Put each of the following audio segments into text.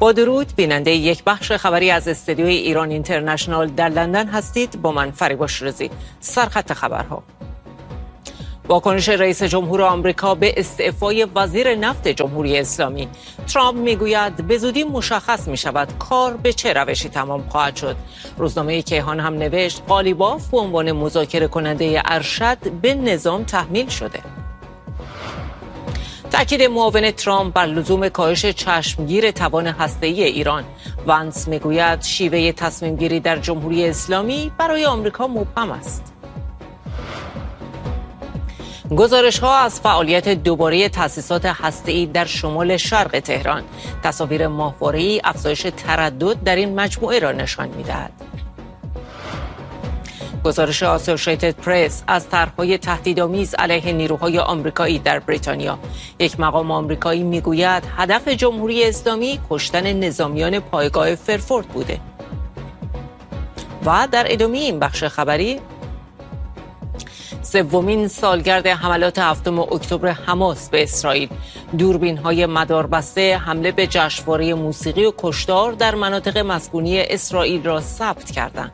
با درود، بیننده یک بخش خبری از استودیوی ایران اینترنشنال در لندن هستید. با من فریبا شیرازی. سرخط خبرها: واکنش رئیس جمهور آمریکا به استعفای وزیر نفت جمهوری اسلامی. ترامپ میگوید به زودی مشخص می شود کار به چه روشی تمام خواهد شد. روزنامه کیهان هم نوشت قالیباف به عنوان مذاکره کننده ارشد به نظام تحمیل شده. تأکید معاون ترامپ بر لزوم کاهش چشمگیر توان هسته‌ای ایران. وانس میگوید شیوه تصمیم گیری در جمهوری اسلامی برای آمریکا مبهم است. گزارش‌ها از فعالیت دوباره تأسیسات هسته‌ای در شمال شرق تهران. تصاویر ماهواره‌ای افزایش تردد در این مجموعه را نشان می‌دهد. گزارش آسوشیتد پرس از طرح‌های تهدیدآمیز علیه نیروهای آمریکایی در بریتانیا. یک مقام آمریکایی میگوید هدف جمهوری اسلامی کشتن نظامیان پایگاه فرفورد بوده. و در ادامه این بخش خبری، سومین سالگرد حملات 7 اکتبر حماس به اسرائیل. دوربین‌های مداربسته حمله به جشنواره موسیقی و کشتار در مناطق مسکونی اسرائیل را ثبت کردند.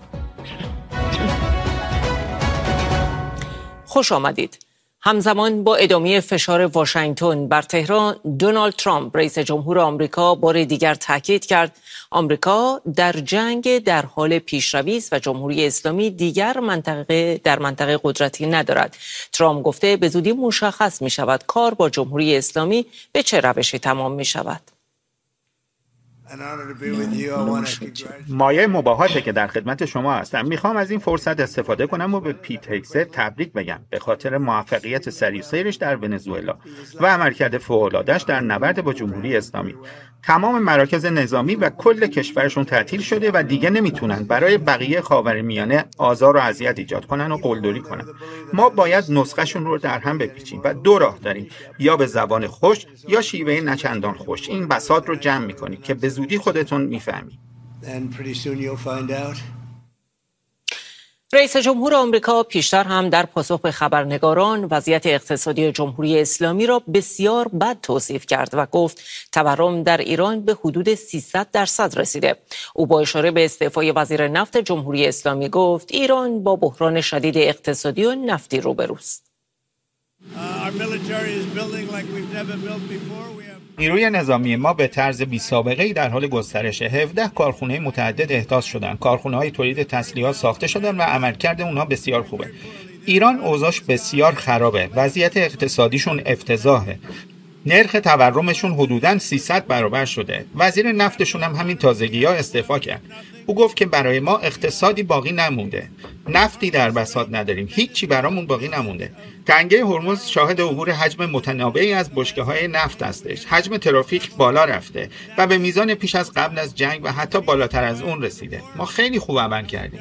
خوش آمدید. همزمان با ادامه فشار واشنگتن بر تهران، دونالد ترامپ رئیس جمهور آمریکا بار دیگر تاکید کرد آمریکا در جنگ در حال پیشروی است و جمهوری اسلامی دیگر در منطقه قدرتی ندارد. ترامپ گفته به زودی مشخص می شود کار با جمهوری اسلامی به چه روشی تمام می شود. مایه مباهاته که در خدمت شما هستم. میخوام از این فرصت استفاده کنم و به پیت هگست تبریک بگم به خاطر موفقیت سریع سیرش در ونزوئلا و عملکرد فوق‌العاده‌اش در نبرد با جمهوری اسلامی. تمام مراکز نظامی و کل کشورشون تعطیل شده و دیگه نمیتونن برای بقیه خاورمیانه آزار و اذیت ایجاد کنن و قلدری کنن. ما باید نسخه‌شون رو در هم بپیچیم و دو راه داریم، یا به زبان خوش یا شیوه نچندان خوش. این بساط رو جمع میکنیم که به زودی خودتون میفهمید. رئیس جمهور آمریکا پیشتر هم در پاسخ به خبرنگاران وضعیت اقتصادی جمهوری اسلامی را بسیار بد توصیف کرد و گفت تورم در ایران به حدود 300% رسیده. او با اشاره به استعفای وزیر نفت جمهوری اسلامی گفت ایران با بحران شدید اقتصادی و نفتی روبروست. نیروی نظامی ما به طرز بی‌سابقه‌ای در حال گسترشه. 17 کارخانه متعدد احداث شدن. کارخانه‌های تولید تسلیحات ساخته شدن و عملکرد اونها بسیار خوبه. ایران اوضاعش بسیار خرابه. وضعیت اقتصادیشون افتضاحه. نرخ تورمشون حدوداً 300 برابر شده. وزیر نفتشون هم همین تازگی‌ها استعفا کرد. او گفت که برای ما اقتصادی باقی نمونده. نفتی در بساط نداریم. هیچی برامون باقی نمونده. تنگه هرمز شاهد عبور حجم متنوعی از بشکه‌های نفت هستش. حجم ترافیک بالا رفته و به میزان پیش از قبل از جنگ و حتی بالاتر از اون رسیده. ما خیلی خوب عمل کردیم.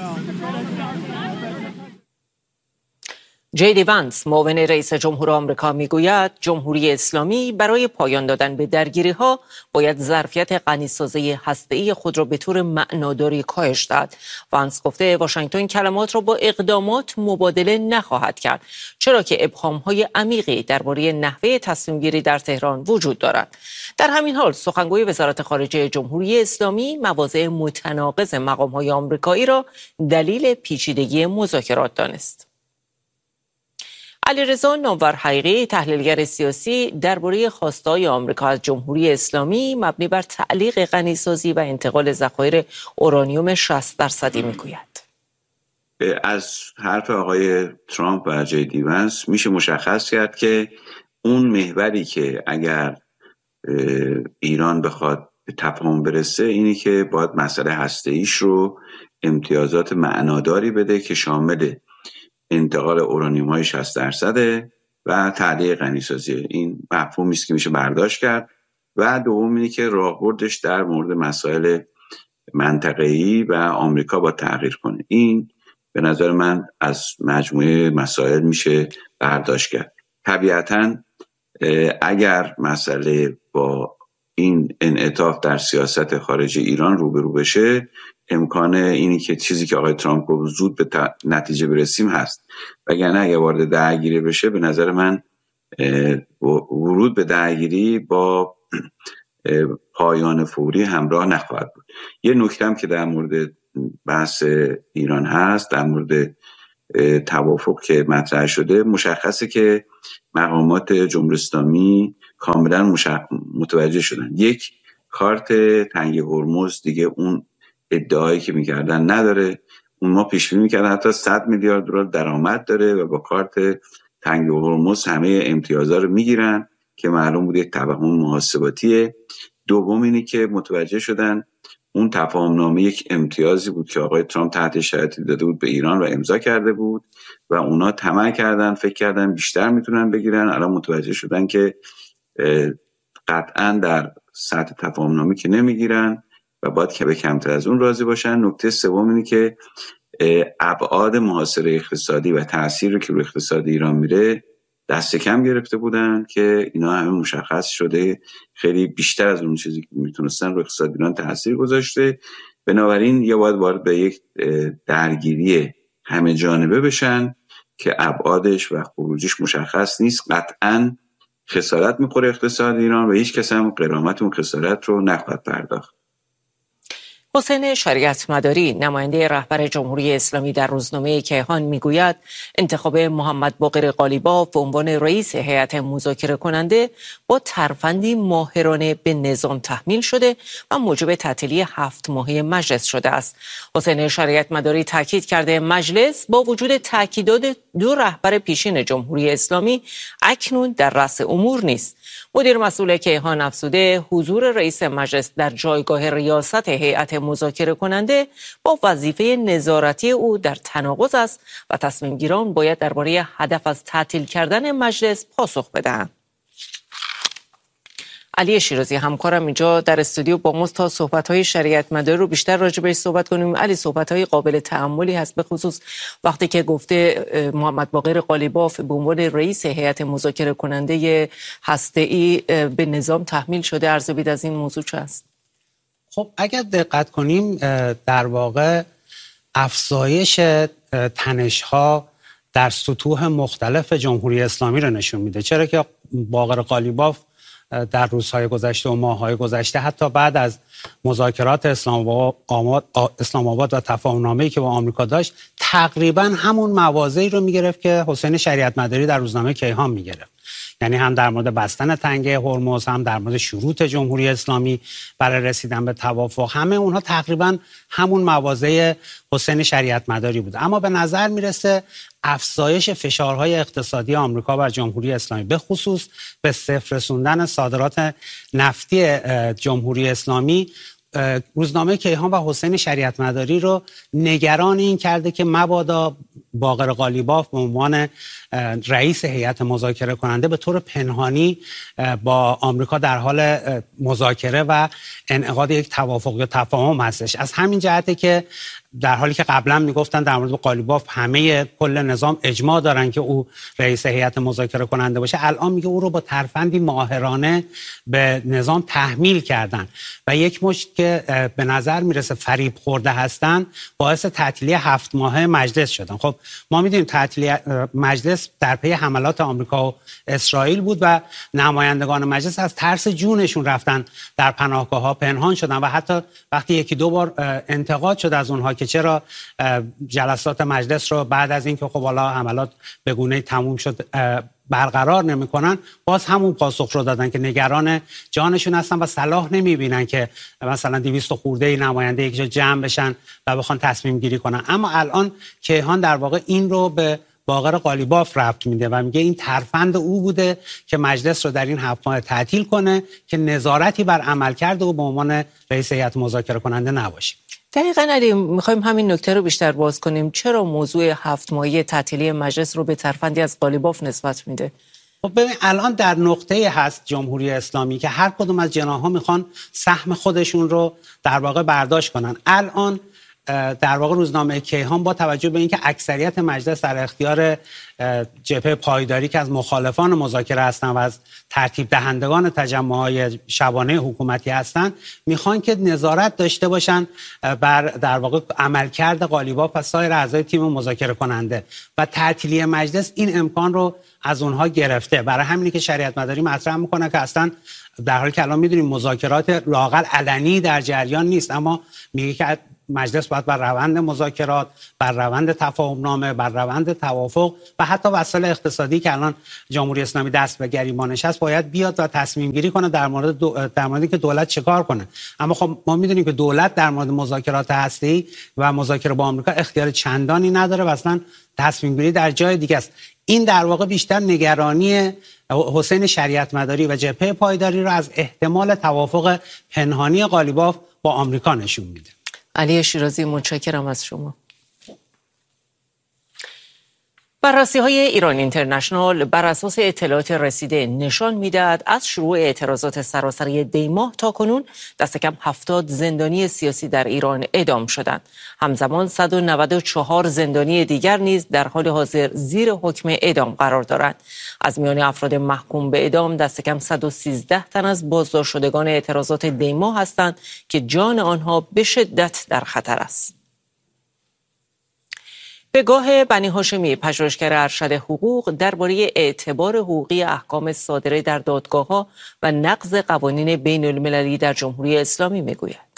جی وانس معاون رئیس جمهور آمریکا میگوید جمهوری اسلامی برای پایان دادن به درگیری‌ها باید ظرفیت غنیسازی هسته‌ای خود را به طور معناداری کاهش داد. وانس گفته واشنگتن کلمات را با اقدامات مبادله نخواهد کرد، چرا که ابهام‌های عمیقی درباره نحوه تصمیم‌گیری در تهران وجود دارد. در همین حال سخنگوی وزارت خارجه جمهوری اسلامی مواضع متناقض مقام‌های آمریکایی را دلیل پیچیدگی مذاکرات دانست. علیرضا نامورحقیقی تحلیلگر سیاسی درباره خواسته‌های آمریکا از جمهوری اسلامی مبنی بر تعلیق غنیسازی و انتقال ذخایر اورانیوم 60% میگوید. از حرف آقای ترامپ و جی وانس میشه مشخص کرد که اون محوری که اگر ایران بخواد به تفاهم برسه اینی که باید مسئله هسته‌ایش رو امتیازات معناداری بده که شامل انتقال اورانیوم های 60% و تعلیق غنیسازی. این مفهومی است که میشه برداشت کرد. و دوم اینه که راهبردش در مورد مسائل منطقه‌ای و آمریکا با تغییر کنه. این به نظر من از مجموعه مسائل میشه برداشت کرد. طبیعتاً اگر مسئله با این انعطاف در سیاست خارجی ایران روبرو بشه، امکان اینی که چیزی که آقای ترامپ گفت زود به نتیجه برسیم هست. وگرنه اگر وارد درگیری بشه، به نظر من ورود به درگیری با پایان فوری همراه نخواهد بود. یه نکته هم که در مورد بحث ایران هست، در مورد توافق که مطرح شده، مشخصه که مقامات جمهوری اسلامی کاملا متوجه شدن. یک، کارت تنگ هرمز دیگه اون ادعایی که میکردن نداره. اون ما پیش بینی میکردن حتی 100 میلیارد دلار درآمد داره و با کارت تنگ هرمز همه امتیازها رو میگیرن که معلوم بود یک توهم محاسباتیه. دوم اینی که متوجه شدن اون تفاهمنامه یک امتیازی بود که آقای ترامپ تحت شرایطی داده بود به ایران و امضا کرده بود و اونا طمع کردن، فکر کردن بیشتر میتونن بگیرن. الان متوجه شدن که قطعا در سطح تفاهمنامه که نمیگیرن و باید که به کمتر از اون راضی باشن. نکته سوم اینه که ابعاد محاصره اقتصادی و تأثیری که روی اقتصاد ایران میره دست کم گرفته بودن که اینا همه مشخص شده خیلی بیشتر از اون چیزی که میتونستن روی اقتصاد ایران تأثیر گذاشته. بنابراین یا باید وارد به یک درگیری همه جانبه بشن که ابعادش و خروجیش مشخص نیست. قطعاً خسارت میخوره اقتصاد ایران و هیچ کس هم غرامت اون خسارت رو نخواهد پرداخت. حسین شریعت مداری، نماینده رهبر جمهوری اسلامی، در روزنامه کیهان میگوید انتخاب محمد باقر قالیباف به عنوان رئیس هیئت مذاکره کننده با ترفندی ماهرانه به نظام تحمیل شده و موجب تعطیلی 7 ماهه مجلس شده است. حسین شریعت مداری تاکید کرده مجلس با وجود تاکیدات 2 رهبر پیشین جمهوری اسلامی اکنون در رأس امور نیست. مدیر مسئول کیهان افزوده حضور رئیس مجلس در جایگاه ریاست هیئت مذاکره کننده با وظیفه نظارتی او در تناقض است و تصمیم گیران باید درباره هدف از تعطیل کردن مجلس پاسخ بدهند. علی شیرازی همکارم اینجا در استودیو با ماست تا صحبت‌های شریعت مداری رو بیشتر راجع بهش صحبت کنیم. علی، صحبت‌های قابل تأملی هست، به خصوص وقتی که گفته محمد باقر قالیباف به عنوان رئیس هیئت مذاکره کننده هسته‌ای به نظام تحمیل شده. ارزیابی از این موضوع چه است؟ خب اگر دقت کنیم در واقع افزایش تنش‌ها در سطوح مختلف جمهوری اسلامی رو نشون میده. چرا که باقر قالیباف در روزهای گذشته و ماه‌های گذشته حتی بعد از مذاکرات اسلام آباد و تفاهم‌نامه‌ای که با آمریکا داشت تقریباً همون مواضعی رو می‌گرفت که حسین شریعت مداری در روزنامه کیهان می‌گرفت. یعنی هم در مورد بستن تنگه هرمز، هم در مورد شروط جمهوری اسلامی برای رسیدن به توافق، همه اونها تقریباً همون مواضع حسین شریعت مداری بود. اما به نظر میرسه افزایش فشارهای اقتصادی آمریکا بر جمهوری اسلامی، به خصوص به صفر رسوندن صادرات نفتی جمهوری اسلامی، روزنامه کیهان و حسین شریعت مداری رو نگران این کرده که مبادا باقر قالیباف به عنوان رئیس هیئت مذاکره کننده به طور پنهانی با آمریکا در حال مذاکره و انعقاد یک توافق یا تفاهم هستش. از همین جهته که در حالی که قبلا میگفتن در مورد قالیباف همه کل نظام اجماع دارن که او رئیس هیئت مذاکره کننده باشه، الان میگه او رو با ترفندی ماهرانه به نظام تحمیل کردن و یک مشت که به نظر میرسه فریب خورده هستن باعث تعطیلی 7 ماهه مجلس شدن. خب ما میدونیم تعطیلی مجلس در پی حملات آمریکا و اسرائیل بود و نمایندگان مجلس از ترس جونشون رفتن در پناهگاه‌ها پنهان شدن و حتی وقتی 1-2 بار انتقاد شد از اونها که چرا جلسات مجلس رو بعد از اینکه خب حالا حملات به گونه‌ای تموم شد برقرار نمی‌کنن، باز همون پاسخ رو دادن که نگران جانشون هستن و صلاح نمی‌بینن که مثلا 200 خورده نماینده یک جا جمع بشن و بخوان تصمیم گیری کنن. اما الان کیهان در واقع این رو به باقر قالیباف ربط میده و میگه این ترفند او بوده که مجلس رو در این 7 ماه تعطیل کنه که نظارتی بر عملکرد او به عنوان رئیس هیئت مذاکره کننده نباشه. دقیقاً علی، میخوایم همین نکته رو بیشتر باز کنیم. چرا موضوع 7 ماهه تعطیلی مجلس رو به ترفندی از قالیباف نسبت میده؟ خب ببین الان در نقطه‌ای هست جمهوری اسلامی که هر کدوم از جناح‌ها میخوان سهم خودشون رو در واقع برداشت کنن. الان در واقع روزنامه کیهان با توجه به اینکه اکثریت مجلس در اختیار جبهه پایداری که از مخالفان مذاکره هستن و از ترتیب دهندگان تجمع‌های شبانه حکومتی هستن، میخوان که نظارت داشته باشن بر در واقع عملکرد قالیباف و سایر اعضای تیم مذاکره کننده و تعطیلی مجلس این امکان رو از اونها گرفته. برای همینی که شریعت مداری مطرح میکنه که اصلا در حالی که الان میدونیم مذاکرات لااقل علنی در جریان نیست، اما میگه که مجلس باید بر روند مذاکرات، بر روند تفاهمنامه، بر روند توافق و حتی وسایل اقتصادی که الان جمهوری اسلامی دست به گریبانش هست باید بیاد و تصمیم گیری کنه در موردی که دولت چیکار کنه. اما خب ما میدونیم که دولت در مورد مذاکرات هسته‌ای و مذاکره با آمریکا اختیار چندانی نداره و اصلا تصمیم گیری در جای دیگه است. این در واقع بیشتر نگرانی حسین شریعت مداری و جبهه پایداری رو از احتمال توافق پنهانی قالیباف با آمریکا نشون میده. علی شیرازی، متشکرم از شما. بررسی‌های ایران اینترنشنال بر اساس اطلاعات رسیده نشان می‌دهد از شروع اعتراضات سراسری دی‌ماه تا کنون دست کم 70 زندانی سیاسی در ایران اعدام شدند. همزمان 194 زندانی دیگر نیز در حال حاضر زیر حکم اعدام قرار دارند. از میان افراد محکوم به اعدام دست کم 113 تن از بازداشت شدگان اعتراضات دی‌ماه هستند که جان آنها به شدت در خطر است. پگاه بنی هاشمی، پژوهشگر ارشد حقوق، درباره اعتبار حقوقی احکام صادره در دادگاه‌ها و نقض قوانین بین المللی در جمهوری اسلامی میگوید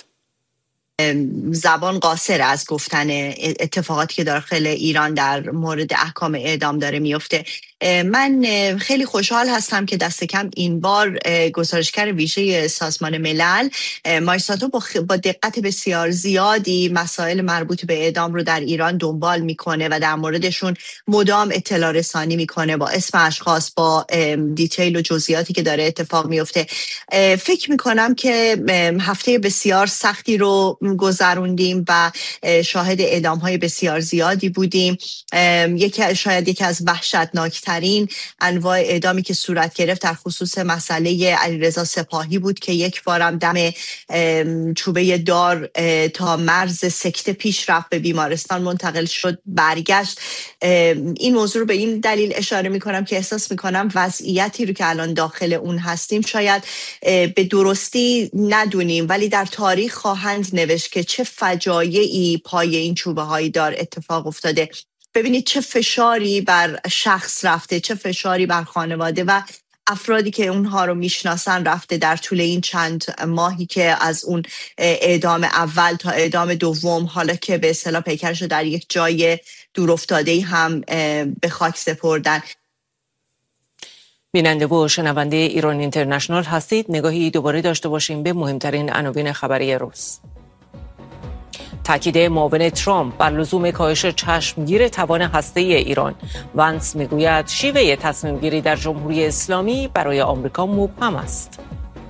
زبان قاصر از گفتن اتفاقاتی که داخل ایران در مورد احکام اعدام داره میفته. من خیلی خوشحال هستم که دست کم این بار گزارشگر ویژه سازمان ملل مایساتو با دقت بسیار زیادی مسائل مربوط به اعدام رو در ایران دنبال میکنه و در موردشون مدام اطلاع رسانی میکنه با اسم اشخاص، با دیتیل و جزئیاتی که داره اتفاق میفته. فکر میکنم که هفته بسیار سختی رو گذروندیم و شاهد اعدام‌های بسیار زیادی بودیم. شاید یکی از وحشتناکترین انواع اعدامی که صورت گرفت در خصوص مسئله علیرضا سپاهی بود که یک بارم دم چوبه دار تا مرز سکته پیش رفت، به بیمارستان منتقل شد، برگشت. این موضوع رو به این دلیل اشاره می‌کنم که احساس می‌کنم وضعیتی رو که الان داخل اون هستیم شاید به درستی ندونیم، ولی در تاریخ خواهند نوشت که چه فجایعی پای این چوبه های دار اتفاق افتاده. ببینید چه فشاری بر شخص رفته، چه فشاری بر خانواده و افرادی که اونها رو میشناسن رفته در طول این چند ماهی که از اون اعدام اول تا اعدام دوم، حالا که به اصطلاح پیکرش در یک جای دورافتاده‌ای هم به خاک سپردن. بیننده و شنونده ایران اینترنشنال هستید. نگاهی دوباره داشته باشیم به مهمترین عناوین خبری روز. تاکید معاون ترامپ بر لزوم کاهش چشمگیر توان هسته‌ای ایران. ونس میگوید شیوه تصمیم گیری در جمهوری اسلامی برای آمریکا مبهم است.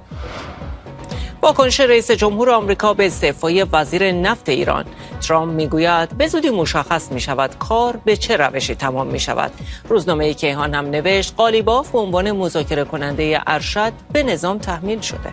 واکنش رئیس جمهور آمریکا به استعفای وزیر نفت ایران. ترامپ میگوید به زودی مشخص می شود کار به چه روشی تمام می شود. روزنامه کیهان هم نوشت قالیباف به عنوان مذاکره کننده ارشد به نظام تحمیل شده.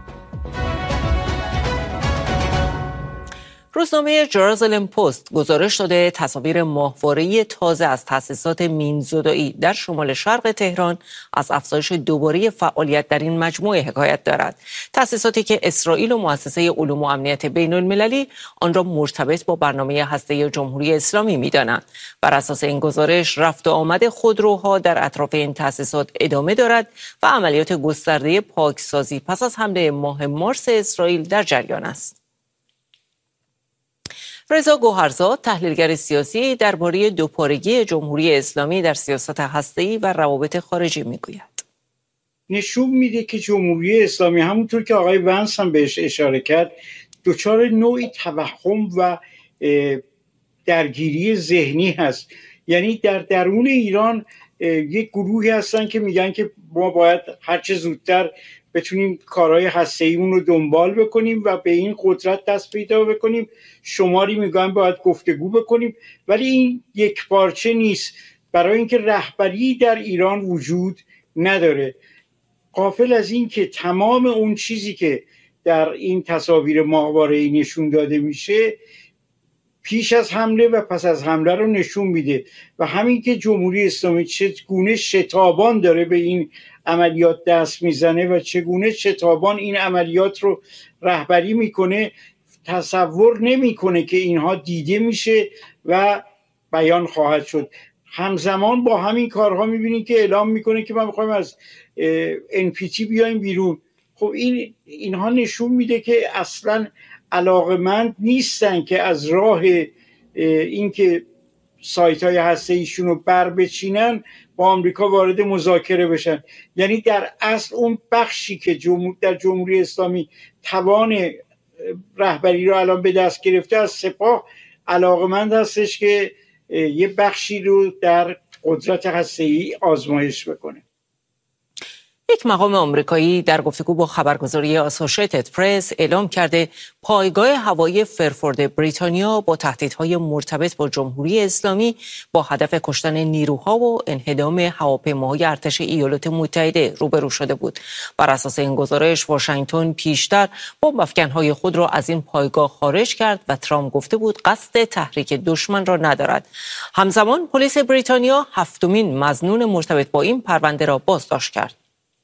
روزنامه جرزالم پست گزارش داده تصاویر ماهواره‌ای تازه از تأسیسات مین‌زدایی در شمال شرق تهران از افزایش دوباره فعالیت در این مجموعه حکایت دارد. تأسیساتی که اسرائیل و مؤسسه علوم و امنیت بین المللی آن را مرتبط با برنامه هسته‌ای جمهوری اسلامی می‌دانند. بر اساس این گزارش رفت و آمد خودروها در اطراف این تأسیسات ادامه دارد و عملیات گسترده پاکسازی پس از حمله ماه مارس اسرائیل در جریان است. رضا گوهرزاد، تحلیلگر سیاسی، درباره دوپارگی جمهوری اسلامی در سیاست هسته‌ای و روابط خارجی میگوید. نشون میده که جمهوری اسلامی همونطور که آقای ونس هم بهش اشاره کرد دچار نوعی توهم و درگیری ذهنی هست. یعنی در درون ایران یک گروهی هستن که میگن که ما باید هرچه زودتر بتونیم کارهای هسته‌ایمون رو دنبال بکنیم و به این قدرت دست پیدا بکنیم. شماری میگن باید گفتگو بکنیم، ولی این یک پارچه نیست، برای اینکه رهبری در ایران وجود نداره. غافل از این که تمام اون چیزی که در این تصاویر ماهواره‌ای نشون داده میشه پیش از حمله و پس از حمله رو نشون میده و همین که جمهوری اسلامی چگونه شتابان داره به این عملیات دست میزنه و چگونه شتابان این عملیات رو رهبری میکنه تصور نمیکنه که اینها دیده میشه و بیان خواهد شد. همزمان با همین کارها میبینید که اعلام میکنه که ما میخوایم از NPT بیایم بیرون. خب اینها نشون میده که اصلا علاقمند نیستن که از راه اینکه سایت های هسته ایشون رو بر بچینن با آمریکا وارد مذاکره بشن. یعنی در اصل اون بخشی که در جمهوری اسلامی توان رهبری رو الان به دست گرفته از سپاه علاقمند هستش که یه بخشی رو در قدرت هسته‌ای آزمایش بکنه. یک مقام آمریکایی در گفتگو با خبرگزاری آسوشیتد پرس اعلام کرده پایگاه هوایی فرفورد بریتانیا با تهدیدهای مرتبط با جمهوری اسلامی با هدف کشتن نیروها و انهدام هواپیماهای ارتش ایالات متحده روبرو شده بود. بر اساس این گزارش واشنگتن پیشتر بمب‌افکنهای خود را از این پایگاه خارج کرد و ترامپ گفته بود قصد تحریک دشمن را ندارد. همزمان پلیس بریتانیا هفتمین مظنون مرتبط با این پرونده را بازداشت کرد.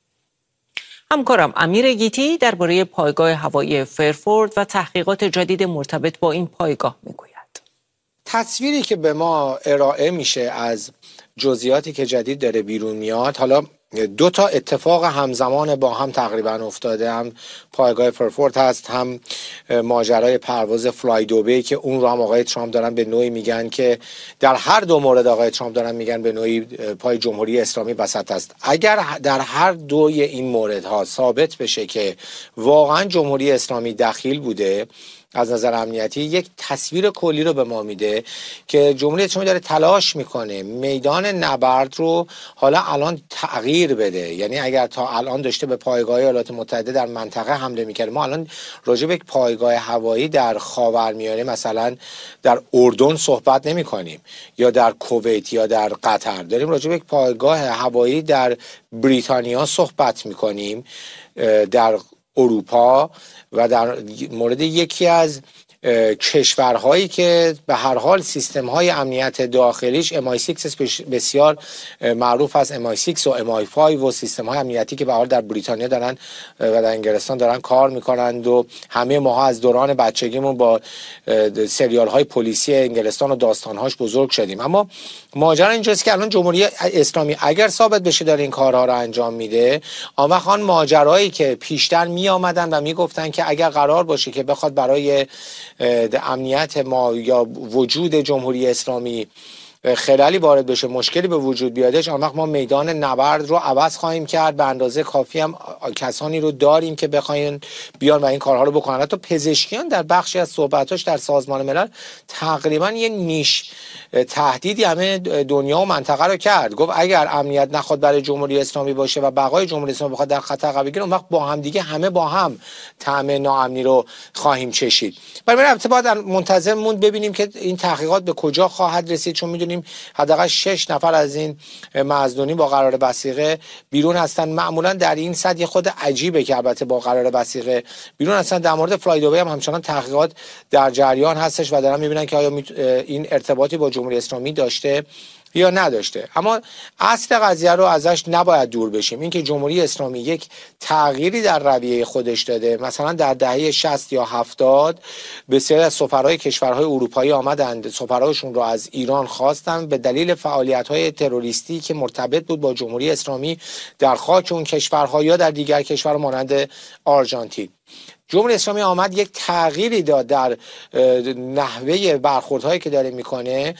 همکارم امیر گیتی درباره پایگاه هوایی فرفورد و تحقیقات جدید مرتبط با این پایگاه میگوید. تصویری که به ما ارائه میشه از جزئیاتی که جدید داره بیرون میاد، حالا دو تا اتفاق همزمان با هم تقریبا افتاده، هم پایگاه فرفورد هست، هم ماجرای پرواز فلای دوبی که اون رو هم آقای ترامپ دارن به نوعی میگن که در هر دو مورد آقای ترامپ دارن میگن به نوعی پای جمهوری اسلامی وسط است. اگر در هر دوی این موردها ثابت بشه که واقعا جمهوری اسلامی دخیل بوده از نظر امنیتی، یک تصویر کلی رو به ما میده که جمهوری اسلامی داره تلاش میکنه میدان نبرد رو حالا الان تغییر بده. یعنی اگر تا الان داشته به پایگاه ایالات متحده در منطقه حمله میکرد، ما الان راجع به یک پایگاه هوایی در خاورمیانه مثلا در اردن صحبت نمیکنیم یا در کویت یا در قطر، داریم راجع به یک پایگاه هوایی در بریتانیا صحبت میکنیم، در اروپا و در مورد یکی از کشورهایی که به هر حال سیستم‌های امنیت داخلیش MI6 بسیار معروف است، MI6 و MI5 و سیستم‌های امنیتی که به هر حال در بریتانیا دارن و در انگلستان دارن کار میکنند و همه ماها از دوران بچگیمون با سریال‌های پلیسی انگلستان و داستان‌هاش بزرگ شدیم. اما ماجرا اینجاست که الان جمهوری اسلامی اگر ثابت بشه داره این کارها رو انجام میده، آن وقت آن ماجرایی که پیشتر می آمدن و میگفتن که اگر قرار باشه که بخواد برای امنیت ما یا وجود جمهوری اسلامی خلالی وارد بشه، مشکلی به وجود بیادش، آن وقت ما میدان نبرد رو عوض خواهیم کرد، به اندازه کافی هم کسانی رو داریم که بخواین بیان و این کارها رو بکنن. حتی پزشکیان در بخشی از صحبتاش در سازمان ملل تقریبا یه نیش تهدیدی همه دنیا و منطقه رو کرد، گفت اگر امنیت نخواد برای جمهوری اسلامی باشه و بقای جمهوری اسلامی بخواد در خطر قرار بگیره، اون وقت با هم دیگه همه با هم طعم ناامنی رو خواهیم چشید. برای من البته باید منتظر موند ببینیم که این تحقیقات به کجا خواهد رسید، چون میدونیم حداقل 6 نفر از این مظنونین با قرار وثیقه بیرون هستن. معمولا در این صد خود عجیبه که البته با قرار وثیقه بیرون هستن. در مورد فلای دوبی هم همچنان تحقیقات در جریان هستش و دارن میبینن که آیا این ارتباطی با جمهوری اسلامی داشته یا نداشته. اما اصل قضیه رو ازش نباید دور بشیم، این که جمهوری اسلامی یک تغییری در رویه خودش داده. مثلا در دهه 60 یا 70 بسیاری از سفرهای کشورهای اروپایی آمدند، سفرهاشون رو از ایران خواستند به دلیل فعالیت‌های تروریستی که مرتبط بود با جمهوری اسلامی در خاک اون کشورها یا در دیگر کشورها مانند آرژانتین. جمهوری اسلامی آمد یک تغییری داد در نحوه برخوردهایی که داره میکنه،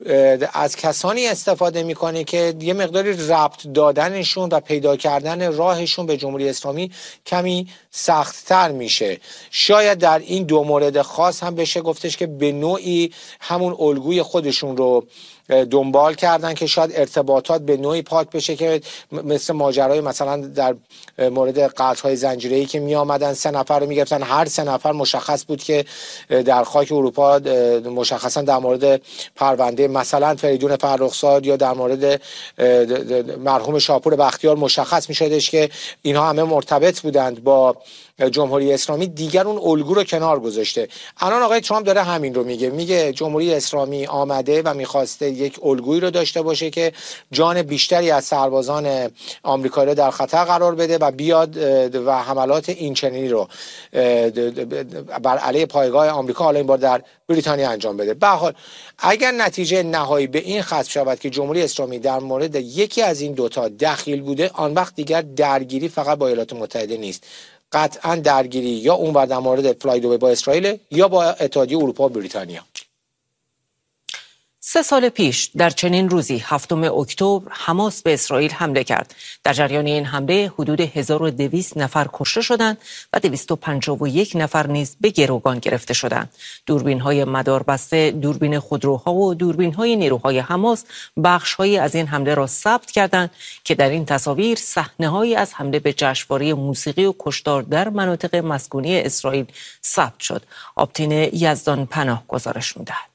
از کسانی استفاده میکنه که یه مقداری ربط دادنشون و پیدا کردن راهشون به جمهوری اسلامی کمی سخت‌تر میشه. شاید در این دو مورد خاص هم بشه گفتش که به نوعی همون الگوی خودشون رو دنبال کردن که شاید ارتباطات به نوعی پاک بشه، که مثل ماجرای مثلا در مورد قطعهای زنجیره‌ای که می آمدن 3 نفر رو میگرفتن، هر 3 نفر مشخص بود که در خاک اروپا مشخصا در مورد پرونده مثلا فریدون فرخزاد یا در مورد مرحوم شاپور بختیار مشخص می شدش که اینها همه مرتبط بودند با جمهوری اسلامی. دیگر اون الگو رو کنار گذاشته. الان آقای ترامپ داره همین رو میگه جمهوری اسلامی آمده و میخواسته یک الگویی رو داشته باشه که جان بیشتری از سربازان آمریکایی رو در خطر قرار بده و بیاد و حملات اینچنینی رو بر علیه پایگاه آمریکا حالا این بار در بریتانیا انجام بده. به هر حال اگر نتیجه نهایی به این ختم شود که جمهوری اسلامی در مورد یکی از این دوتا دخیل بوده، آن وقت دیگر درگیری فقط با ایالات متحده نیست. قطعا درگیری یا اونور در مورد فلایدوی با اسرائیل یا با اتحادیه اروپا و بریتانیا. 3 سال پیش در چنین روزی 7 اکتبر حماس به اسرائیل حمله کرد. در جریان این حمله حدود 1200 نفر کشته شدند و 251 نفر نیز به گروگان گرفته شدند. دوربین‌های مداربسته، دوربین خودروها و دوربین‌های نیروهای حماس بخش‌هایی از این حمله را ثبت کردند که در این تصاویر صحنه‌هایی از حمله به جشنواره موسیقی و کشتار در مناطق مسکونی اسرائیل ثبت شد. آبتین یزدان پناه گزارش می‌دهد.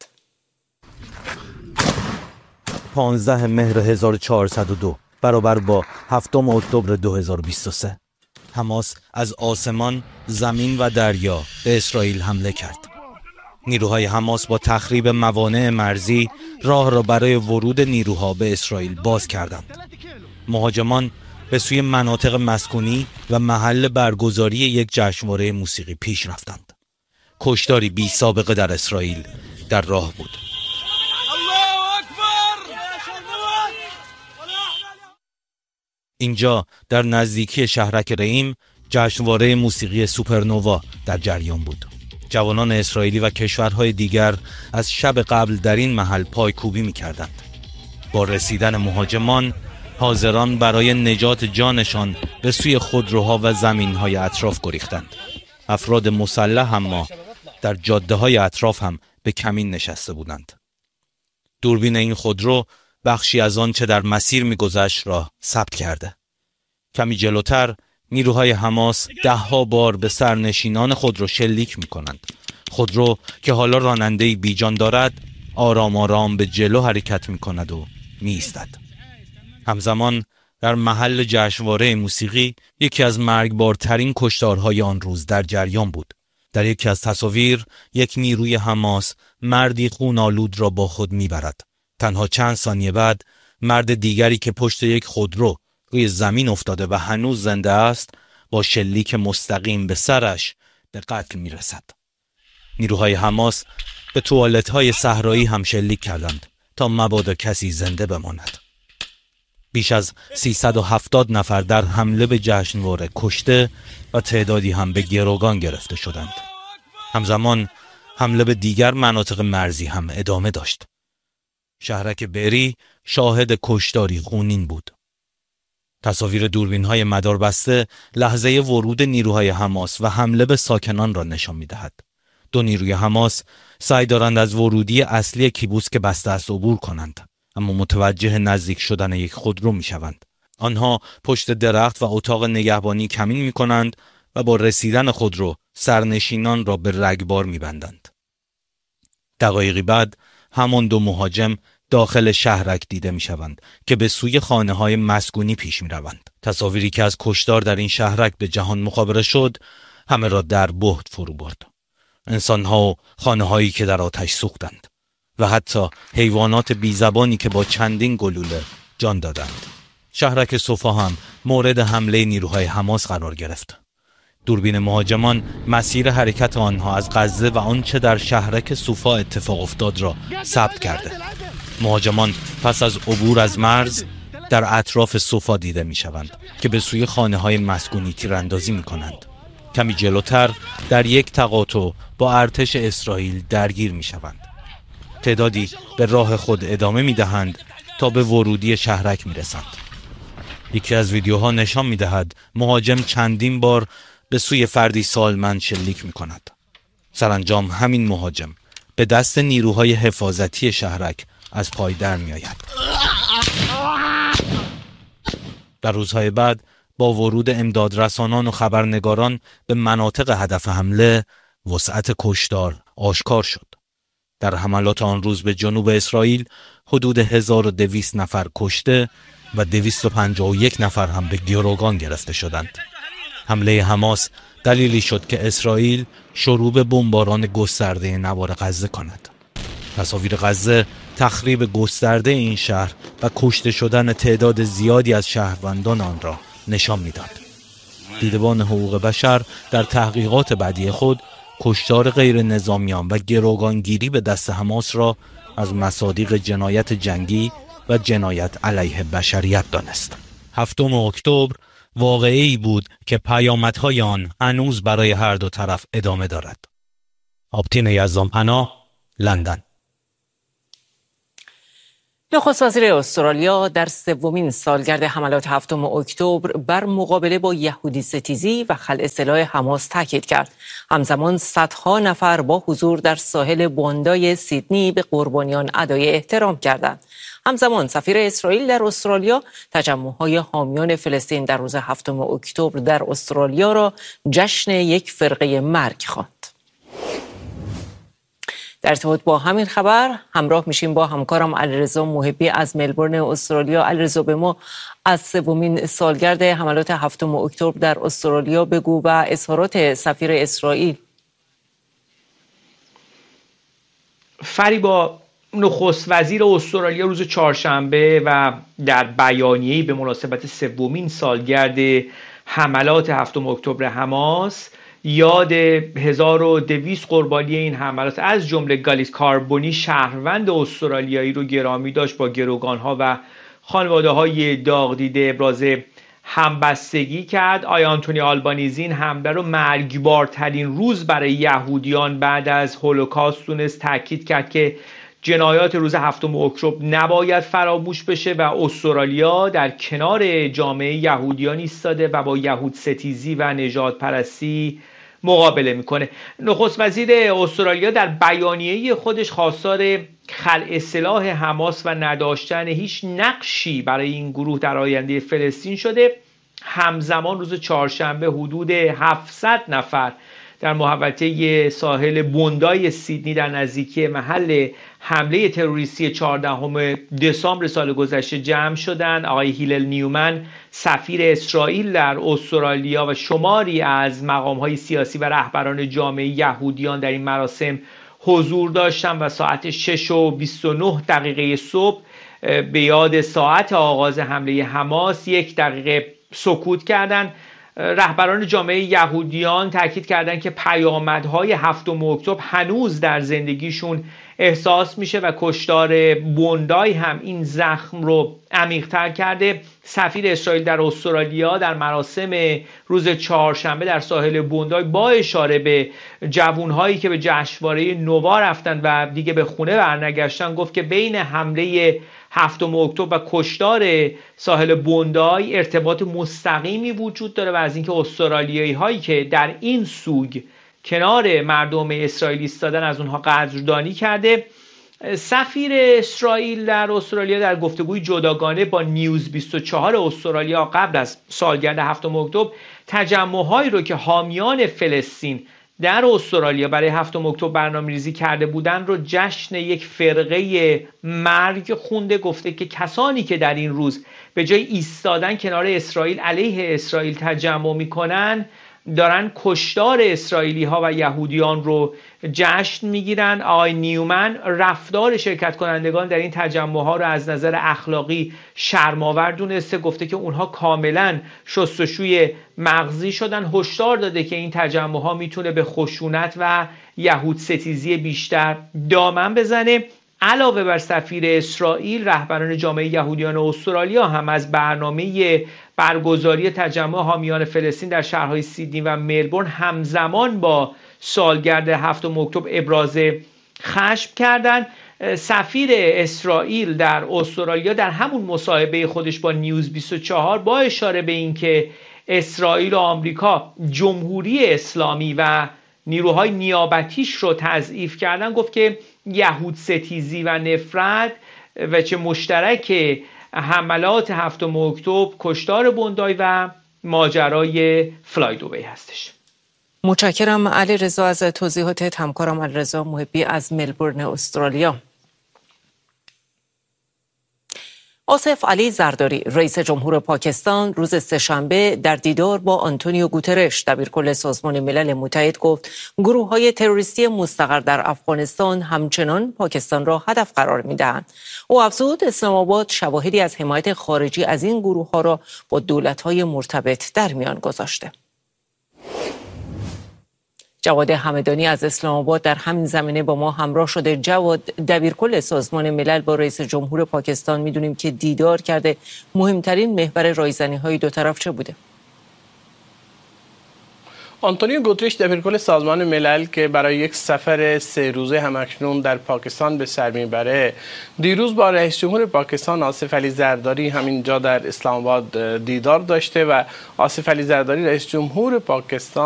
15 مهر 1402 برابر با 7 اکتبر 2023 حماس از آسمان، زمین و دریا به اسرائیل حمله کرد. نیروهای حماس با تخریب موانع مرزی راه را برای ورود نیروها به اسرائیل باز کردند. مهاجمان به سوی مناطق مسکونی و محل برگزاری یک جشنواره موسیقی پیش رفتند. کشتاری بی سابقه در اسرائیل در راه بود. اینجا در نزدیکی شهرک رئیم جشنواره موسیقی سوپرنووا در جریان بود. جوانان اسرائیلی و کشورهای دیگر از شب قبل در این محل پایکوبی می‌کردند. با رسیدن مهاجمان، حاضران برای نجات جانشان به سوی خودروها و زمین‌های اطراف گریختند. افراد مسلح اما در جاده‌های اطراف هم به کمین نشسته بودند. دوربین این خودرو بخشی از آن چه در مسیر می‌گذشت را ثبت کرده. کمی جلوتر نیروهای حماس 10 بار به سرنشینان خودرو شلیک می‌کنند. خودرو که حالا راننده‌ای بیجان دارد، آرام آرام به جلو حرکت می‌کند و می‌ایستد. همزمان در محل جشنواره موسیقی یکی از مرگبارترین کشتارهای آن روز در جریان بود. در یکی از تصاویر یک نیروی حماس مردی خون‌آلود را با خود می‌برد. تنها چند ثانیه بعد مرد دیگری که پشت یک خودرو روی زمین افتاده و هنوز زنده است با شلیک مستقیم به سرش به قتل میرسد. نیروهای حماس به توالت‌های صحرایی هم شلیک کردند تا مبادا کسی زنده بماند. بیش از 370 نفر در حمله به جشنواره کشته و تعدادی هم به گروگان گرفته شدند. همزمان حمله به دیگر مناطق مرزی هم ادامه داشت. شهرک بری شاهد کشتاری خونین بود. تصاویر دوربین‌های مداربسته لحظه ورود نیروهای حماس و حمله به ساکنان را نشان می‌دهد. 2 نیروی حماس سعی دارند از ورودی اصلی کیبوتز که بسته است عبور کنند، اما متوجه نزدیک شدن یک خودرو می‌شوند. آنها پشت درخت و اتاق نگهبانی کمین می‌کنند و با رسیدن خودرو سرنشینان را به رگبار می‌بندند. دقایقی بعد همان 2 مهاجم داخل شهرک دیده می‌شوند که به سوی خانه‌های مسکونی پیش می‌روند. تصاویری که از کشتار در این شهرک به جهان مخابره شد، همه را در بهت فرو برد. انسان‌ها و خانه‌هایی که در آتش سوختند و حتی حیوانات بی‌زبانی که با چندین گلوله جان دادند. شهرک صفا هم مورد حمله نیروهای حماس قرار گرفت. دوربین مهاجمان مسیر حرکت آنها از غزه و آنچه در شهرک صفا اتفاق افتاد را ثبت کرده. مهاجمان پس از عبور از مرز در اطراف صفا دیده می شوند که به سوی خانه های مسکونی تیراندازی می کنند. کمی جلوتر در یک تقاطع با ارتش اسرائیل درگیر می شوند. تعدادی به راه خود ادامه می دهند تا به ورودی شهرک می رسند. یکی از ویدیوها نشان می دهد مهاجم چندین بار به سوی فردی سالمند شلیک می کند. سرانجام همین مهاجم به دست نیروهای حفاظتی شهرک از پای در می آید. در روزهای بعد با ورود امدادرسانان و خبرنگاران به مناطق هدف حمله، وسعت کشتار آشکار شد. در حملات آن روز به جنوب اسرائیل حدود 1200 نفر کشته و 251 نفر هم به گروگان گرفته شدند. حمله حماس دلیلی شد که اسرائیل شروع به بمباران گسترده نوار غزه کند. تصاویر غزه تخریب گسترده این شهر و کشته شدن تعداد زیادی از شهروندان آن را نشان می‌داد. دیدبان حقوق بشر در تحقیقات بعدی خود کشتار غیر نظامیان و گروگانگیری به دست حماس را از مصادیق جنایت جنگی و جنایت علیه بشریت دانست. 7 اکتبر واقعی بود که پیامدهای آن هنوز برای هر دو طرف ادامه دارد. آبتین یزدانپناه، لندن. نخست وزیر استرالیا در سومین سالگرد حملات 7 اکتبر بر مقابله با یهودی ستیزی و خلع سلاح حماس تاکید کرد. همزمان صدها نفر با حضور در ساحل بوندای سیدنی به قربانیان ادای احترام کردند. همزمان سفیر اسرائیل در استرالیا تجمع‌های حامیان فلسطین در روز 7 اکتبر در استرالیا را جشن یک فرقه مرگ خواند. در ارتباط با همین خبر همراه میشیم با همکارم علیرضا محبی از ملبورن استرالیا. علیرضا، به ما از سومین سالگرد حملات 7 اکتبر در استرالیا بگو و اظهارات سفیر اسرائیل. فریبا، نخست وزیر استرالیا روز چهارشنبه و در بیانیه‌ای به مناسبت سومین سالگرد حملات 7 اکتبر حماس یاد 1200 قربانی این حملات از جمله گالیس کاربونی شهروند استرالیایی رو گرامی داشت. با گروگان‌ها و خانواده‌های داغ دیده ابراز همبستگی کرد. آقای آنتونی آلبانیزی این حمله رو مرگبارترین روز برای یهودیان بعد از هولوکاست دونست. تاکید کرد که جنایات روز 7 اکتبر نباید فراموش بشه و استرالیا در کنار جامعه یهودیان ایستاده و با یهود ستیزی و نژاد پرستی مقابله میکنه. نخست وزیر استرالیا در بیانیه خودش خواستار خلع سلاح حماس و نداشتن هیچ نقشی برای این گروه در آینده فلسطین شده. همزمان روز چهارشنبه حدود 700 نفر در محوطه ساحل بوندای سیدنی در نزدیکی محل حمله تروریستی 14 دسامبر سال گذشته جمع شدند. آقای هیلل نیومن سفیر اسرائیل در استرالیا و شماری از مقام‌های سیاسی و رهبران جامعه یهودیان در این مراسم حضور داشتند و ساعت 6:29 صبح به یاد ساعت آغاز حمله حماس 1 دقیقه سکوت کردند. رهبران جامعه یهودیان تاکید کردند که پیامدهای 7 اکتبر هنوز در زندگیشون احساس میشه و کشتار بوندای هم این زخم رو عمیق‌تر کرده. سفیر اسرائیل در استرالیا در مراسم روز چهارشنبه در ساحل بوندای با اشاره به جوانهایی که به جشنواره نووا رفتن و دیگه به خونه برنگشتن گفت که بین حمله 7 اکتبر و کشتار ساحل بوندای ارتباط مستقیمی وجود داره و از اینکه استرالیایی هایی که در این سوگ کنار مردم اسرائیل ایستادن از اونها قدردانی کرده. سفیر اسرائیل در استرالیا در گفتگوی جداگانه با نیوز 24 استرالیا قبل از سالگرد 7 اکتبر تجمع‌هایی رو که حامیان فلسطین در استرالیا برای 7 اکتبر برنامه‌ریزی کرده بودند رو جشن یک فرقه مرگ خونده. گفته که کسانی که در این روز به جای ایستادن کنار اسرائیل علیه اسرائیل تجمع میکنن دارن کشتار اسرائیلی ها و یهودیان رو جشن میگیرن. آقای نیومن رفتار شرکت کنندگان در این تجمع ها رو از نظر اخلاقی شرم‌آور دونسته. گفته که اونها کاملا شستشوی مغزی شدن. هشدار داده که این تجمع ها میتونه به خشونت و یهود ستیزی بیشتر دامن بزنه. علاوه بر سفیر اسرائیل، رهبران جامعه یهودیان استرالیا هم از برنامه برگزاری تجمع حامیان فلسطین در شهرهای سیدنی و ملبورن همزمان با سالگرد 7 اکتبر ابراز خشم کردند. سفیر اسرائیل در استرالیا در همون مصاحبه خودش با نیوز 24 با اشاره به اینکه اسرائیل و آمریکا جمهوری اسلامی و نیروهای نیابتیش رو تضعیف کردن گفت که یهود ستیزی و نفرت وجه مشترک حملات 7 اکتبر کشتار بوندای و ماجرای فلایدوی هستش. متشکرم علیرضا از توضیحاتت. همکارم علیرضا محبی از ملبورن استرالیا. آصف علی زرداری رئیس جمهور پاکستان روز سه‌شنبه در دیدار با آنتونیو گوترش دبیرکل سازمان ملل متحد گفت گروه‌های تروریستی مستقر در افغانستان همچنان پاکستان را هدف قرار می‌دهند. او افزود اسلام آباد شواهدی از حمایت خارجی از این گروه‌ها را با دولت‌های مرتبط در میان گذاشته. جواد همدانی از اسلام آباد در همین زمینه با ما همراه شده. جواد، دبیرکل سازمان ملل با رئیس جمهور پاکستان میدونیم که دیدار کرده. مهمترین محور رایزنی‌های دو طرف چه بوده؟ آنتونیو گوتریش دبیرکل سازمان ملل که برای یک سفر 3 روزه همکنون در پاکستان به سر میبره، دیروز با رئیس جمهور پاکستان آصف علی زرداری همینجا در اسلام آباد دیدار داشته و آصف علی زرداری رئیس جمهور پاکستان